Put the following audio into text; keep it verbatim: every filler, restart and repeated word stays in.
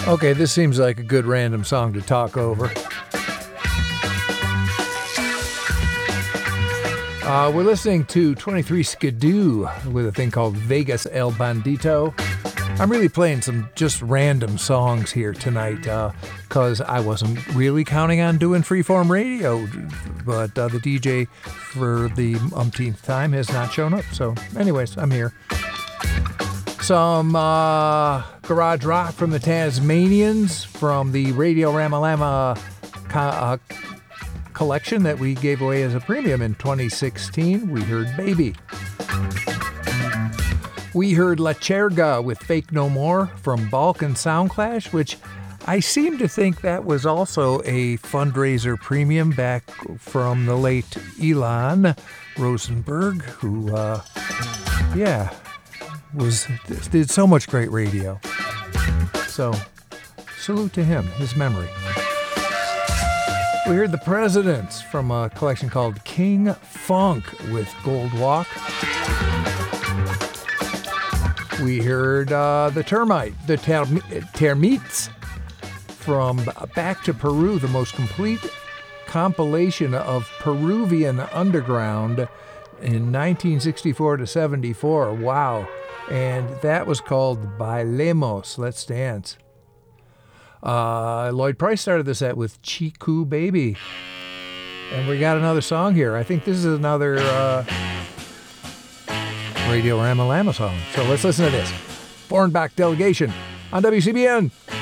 Okay, this seems like a good random song to talk over. Uh, we're listening to twenty-three Skidoo with a thing called Vegas El Bandito. I'm really playing some just random songs here tonight because uh, I wasn't really counting on doing freeform radio, but uh, the D J for the umpteenth time has not shown up. So anyways, I'm here. Some uh, garage rock from the Tasmanians from the Radio Ramalama co- uh, collection that we gave away as a premium in twenty sixteen. We heard Baby. We heard La Cherga with Fake No More from Balkan Soundclash, which I seem to think that was also a fundraiser premium back from the late Elon Rosenberg, who, uh, yeah, was did so much great radio. So, salute to him, his memory. We heard The Presidents from a collection called King Funk with Gold Walk. We heard uh, The Termite, The Term- Termites from Back to Peru, the most complete compilation of Peruvian underground in nineteen sixty-four to seventy-four. Wow. And that was called Bailemos, Let's Dance. Uh, Lloyd Price started the set with Chiku Baby. And we got another song here. I think this is another uh, Radio Ramalama song. So let's listen to this. Born Back Delegation on W C B N.